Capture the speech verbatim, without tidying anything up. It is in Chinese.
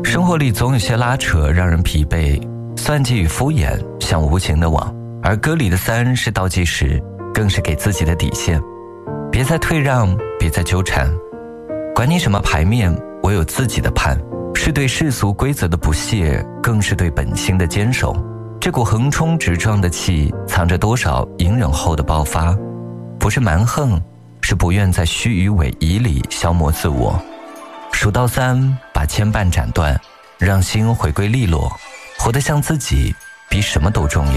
生活里总有些拉扯让人疲惫，算计与敷衍像无情的网，而歌里的三是倒计时，更是给自己的底线。别再退让，别再纠缠，管你什么牌面，我有自己的盘，是对世俗规则的不屑，更是对本心的坚守。这股横冲直撞的气，藏着多少隐忍后的爆发？不是蛮横，是不愿在虚与委蛇里消磨自我。数到三，把牵绊斩断，让心回归利落，活得像自己，比什么都重要。